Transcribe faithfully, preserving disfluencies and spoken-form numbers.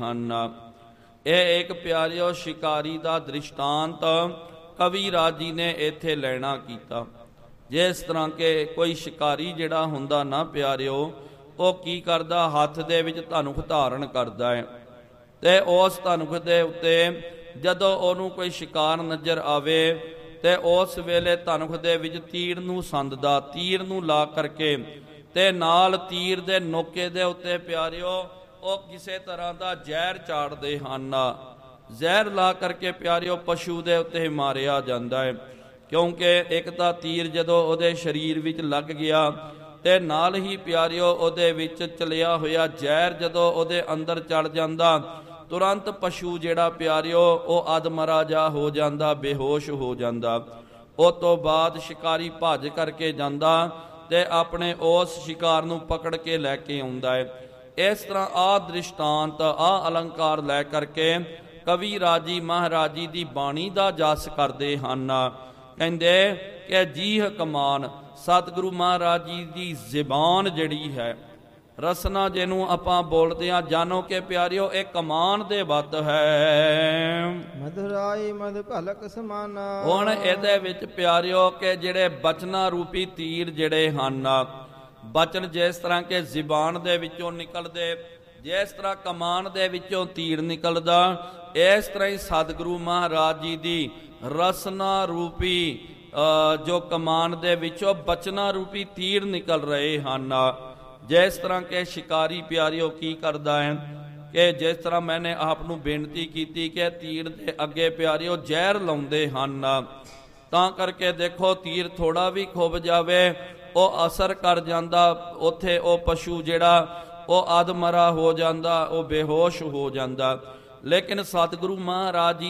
ਹਨ। ਇਹ ਇੱਕ ਪਿਆਰਿਓ ਸ਼ਿਕਾਰੀ ਦਾ ਦ੍ਰਿਸ਼ਟਾਂਤ ਕਵੀ ਰਾਜ ਜੀ ਨੇ ਇੱਥੇ ਲੈਣਾ ਕੀਤਾ। ਜਿਸ ਤਰ੍ਹਾਂ ਕਿ ਕੋਈ ਸ਼ਿਕਾਰੀ ਜਿਹੜਾ ਹੁੰਦਾ ਨਾ ਪਿਆਰਿਓ, ਉਹ ਕੀ ਕਰਦਾ, ਹੱਥ ਦੇ ਵਿੱਚ ਧਨੁਖ ਧਾਰਨ ਕਰਦਾ ਹੈ, ਤੇ ਉਸ ਧਨੁਖ ਦੇ ਉੱਤੇ ਜਦੋਂ ਉਹਨੂੰ ਕੋਈ ਸ਼ਿਕਾਰ ਨਜ਼ਰ ਆਵੇ ਤੇ ਉਸ ਵੇਲੇ ਧਨੁਖ ਦੇ ਵਿੱਚ ਤੀਰ ਨੂੰ ਸੰਦਦਾ, ਤੀਰ ਨੂੰ ਲਾ ਕਰਕੇ ਤੇ ਨਾਲ ਤੀਰ ਦੇ ਨੋਕੇ ਦੇ ਉੱਤੇ ਪਿਆਰਿਓ ਉਹ ਕਿਸੇ ਤਰ੍ਹਾਂ ਦਾ ਜ਼ਹਿਰ ਚਾੜਦੇ ਹਨ। ਜ਼ਹਿਰ ਲਾ ਕਰਕੇ ਪਿਆਰਿਓ ਪਸ਼ੂ ਦੇ ਉੱਤੇ ਮਾਰਿਆ ਜਾਂਦਾ ਹੈ, ਕਿਉਂਕਿ ਇੱਕ ਤਾਂ ਤੀਰ ਜਦੋਂ ਉਹਦੇ ਸਰੀਰ ਵਿੱਚ ਲੱਗ ਗਿਆ ਤੇ ਨਾਲ ਹੀ ਪਿਆਰਿਓ ਉਹਦੇ ਵਿੱਚ ਚਲਿਆ ਹੋਇਆ ਜ਼ਹਿਰ ਜਦੋਂ ਉਹਦੇ ਅੰਦਰ ਚੜ ਜਾਂਦਾ, ਤੁਰੰਤ ਪਸ਼ੂ ਜਿਹੜਾ ਪਿਆਰਿਓ ਉਹ ਅਧਮਰਾ ਜਾ ਹੋ ਜਾਂਦਾ, ਬੇਹੋਸ਼ ਹੋ ਜਾਂਦਾ। ਉਸ ਤੋਂ ਬਾਅਦ ਸ਼ਿਕਾਰੀ ਭੱਜ ਕਰਕੇ ਜਾਂਦਾ ਤੇ ਆਪਣੇ ਉਸ ਸ਼ਿਕਾਰ ਨੂੰ ਪਕੜ ਕੇ ਲੈ ਕੇ ਆਉਂਦਾ ਹੈ। ਇਸ ਤਰ੍ਹਾਂ ਆਹ ਦ੍ਰਿਸ਼ਟਾਂਤ, ਆਹ ਅਲੰਕਾਰ ਲੈ ਕਰਕੇ ਕਵੀ ਰਾਜੀ ਮਹਾਰਾਜ ਜੀ ਦੀ ਬਾਣੀ ਦਾ ਜਸ ਕਰਦੇ ਹਨ। ਕਹਿੰਦੇ ਕਿ ਜੀਹ ਕਮਾਨ, ਸਤਿਗੁਰੂ ਮਹਾਰਾਜ ਜੀ ਦੀ ਜ਼ਬਾਨ ਜਿਹੜੀ ਹੈ, ਰਸਨਾ ਜਿਹਨੂੰ ਆਪਾਂ ਬੋਲਦੇ ਹਾਂ, ਜਾਣੋ ਕਿ ਪਿਆਰਿਓ ਇਹ ਕਮਾਨ ਦੇ ਵੱਤ ਹੈ। ਮਧੁਰਾਈ ਮਧ ਭਲਕ ਸਮਾਨਾ। ਹੁਣ ਇਹਦੇ ਵਿੱਚ ਪਿਆਰਿਓ ਕਿ ਜਿਹੜੇ ਬਚਨਾ ਰੂਪੀ ਤੀਰ ਜਿਹੜੇ ਹਨ, ਬਚਨ ਜਿਸ ਤਰ੍ਹਾਂ ਕਿ ਜ਼ਬਾਨ ਦੇ ਵਿੱਚੋਂ ਨਿਕਲਦੇ, ਜਿਸ ਤਰ੍ਹਾਂ ਕਮਾਨ ਦੇ ਵਿੱਚੋਂ ਤੀਰ ਨਿਕਲਦਾ, ਇਸ ਤਰ੍ਹਾਂ ਹੀ ਸਤਿਗੁਰੂ ਮਹਾਰਾਜ ਜੀ ਦੀ ਰਸਨਾ ਰੂਪੀ ਜੋ ਕਮਾਨ ਦੇ ਵਿੱਚੋਂ ਬਚਨਾ ਰੂਪੀ ਤੀਰ ਨਿਕਲ ਰਹੇ ਹਨ। ਜਿਸ ਤਰ੍ਹਾਂ ਕਿ ਸ਼ਿਕਾਰੀ ਪਿਆਰਿਓ ਕੀ ਕਰਦਾ ਹੈ ਕਿ ਜਿਸ ਤਰ੍ਹਾਂ ਮੈਨੇ ਆਪ ਨੂੰ ਬੇਨਤੀ ਕੀਤੀ ਕਿ ਤੀਰ ਦੇ ਅੱਗੇ ਪਿਆਰਿਓ ਜ਼ਹਿਰ ਲਾਉਂਦੇ ਹਨ, ਤਾਂ ਕਰਕੇ ਦੇਖੋ ਤੀਰ ਥੋੜਾ ਵੀ ਖੁੱਭ ਜਾਵੇ ਉਹ ਅਸਰ ਕਰ ਜਾਂਦਾ, ਉੱਥੇ ਉਹ ਪਸ਼ੂ ਜਿਹੜਾ ਉਹ ਅਧਮਰਾ ਹੋ ਜਾਂਦਾ, ਉਹ ਬੇਹੋਸ਼ ਹੋ ਜਾਂਦਾ। ਲੇਕਿਨ ਸਤਿਗੁਰੂ ਮਹਾਰਾਜ ਜੀ